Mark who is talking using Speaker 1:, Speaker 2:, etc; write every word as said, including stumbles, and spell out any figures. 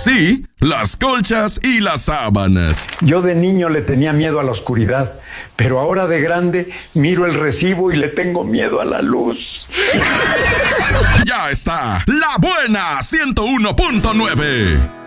Speaker 1: sí, las colchas y las sábanas.
Speaker 2: Yo de niño le tenía miedo a la oscuridad, pero ahora de grande miro el recibo y le tengo miedo a la luz.
Speaker 1: Ya está, La Buena ciento uno punto nueve.